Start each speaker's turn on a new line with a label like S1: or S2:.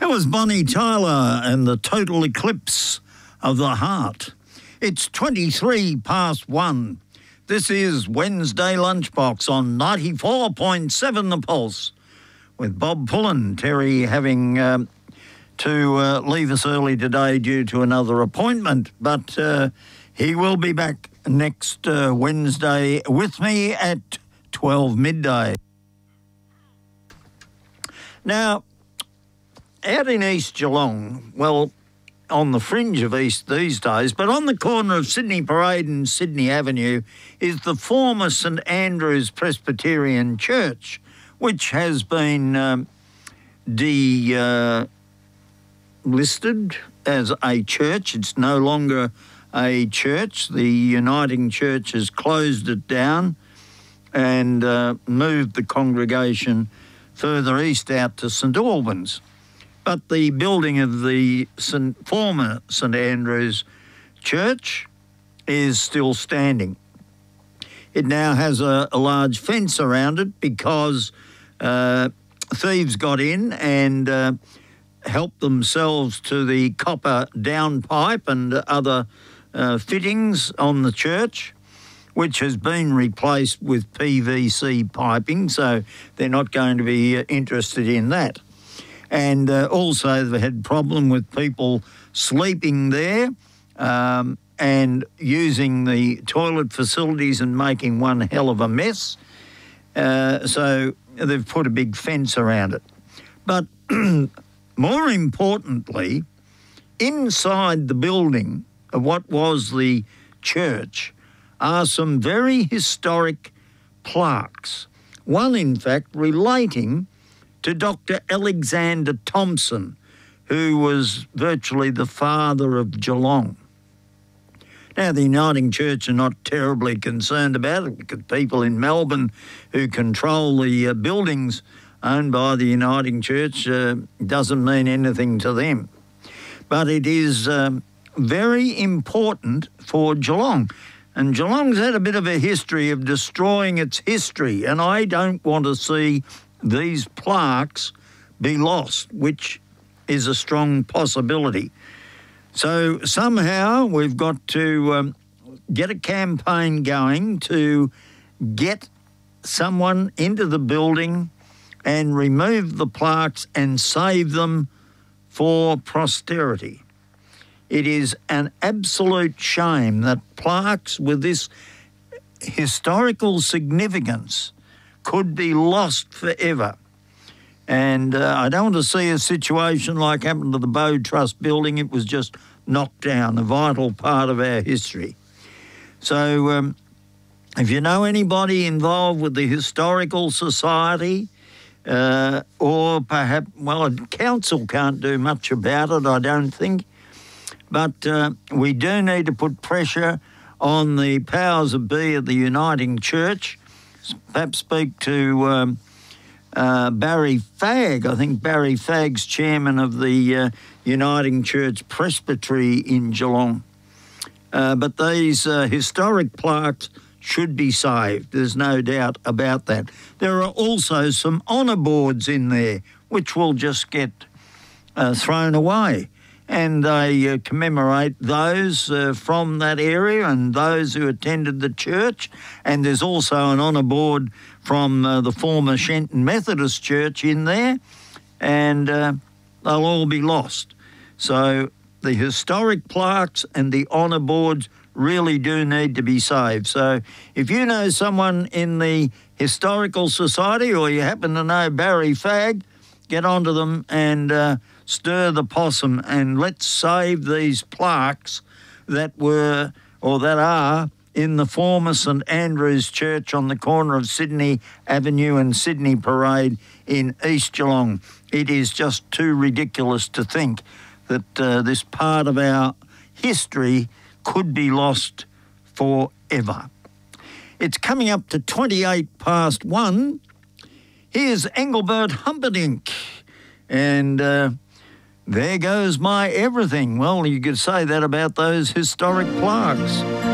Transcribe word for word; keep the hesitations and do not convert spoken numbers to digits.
S1: was Bonnie Tyler and the Total Eclipse of the Heart. It's twenty-three past one. This is Wednesday Lunchbox on ninety-four point seven The Pulse with Bob Pullen. Terry having um, to uh, leave us early today due to another appointment, but uh, he will be back next uh, Wednesday with me at twelve midday. Now, out in East Geelong, well, on the fringe of East these days, but on the corner of Sydney Parade and Sydney Avenue is the former St Andrew's Presbyterian Church, which has been um, delisted uh, as a church. It's no longer a church. The Uniting Church has closed it down and uh, moved the congregation further east out to St Albans. But the building of the Saint, former St Andrew's Church is still standing. It now has a, a large fence around it because uh, thieves got in and uh, helped themselves to the copper downpipe and other uh, fittings on the church, which has been replaced with P V C piping, so they're not going to be uh, interested in that. And uh, also they've had problem with people sleeping there um, and using the toilet facilities and making one hell of a mess. Uh, so they've put a big fence around it. But more importantly, inside the building of what was the church are some very historic plaques. One, in fact, relating to Doctor Alexander Thompson, who was virtually the father of Geelong. Now, the Uniting Church are not terribly concerned about it because people in Melbourne who control the uh, buildings owned by the Uniting Church uh, doesn't mean anything to them. But it is um, very important for Geelong. And Geelong's had a bit of a history of destroying its history, and I don't want to see these plaques be lost, which is a strong possibility. So somehow we've got to um, get a campaign going to get someone into the building and remove the plaques and save them for posterity. It is an absolute shame that plaques with this historical significance could be lost forever. And uh, I don't want to see a situation like happened to the Bow Trust building. It was just knocked down, a vital part of our history. So um, if you know anybody involved with the Historical Society, uh, or perhaps, well, a council can't do much about it, I don't think, but uh, we do need to put pressure on the powers that be of the Uniting Church. Perhaps speak to um, uh, Barry Fagg. I think Barry Fagg's chairman of the uh, Uniting Church Presbytery in Geelong. Uh, but these uh, historic plaques should be saved. There's no doubt about that. There are also some honour boards in there which will just get uh, thrown away. And they uh, commemorate those uh, from that area and those who attended the church. And there's also an honour board from uh, the former Shenton Methodist Church in there, and uh, they'll all be lost. So the historic plaques and the honour boards really do need to be saved. So if you know someone in the Historical Society or you happen to know Barry Fagg, get onto them and uh, stir the possum and let's save these plaques that were or that are in the former St Andrew's Church on the corner of Sydney Avenue and Sydney Parade in East Geelong. It is just too ridiculous to think that uh, this part of our history could be lost forever. It's coming up to twenty-eight past one. Here's Engelbert Humperdinck, and uh, there goes my everything. Well, you could say that about those historic plaques.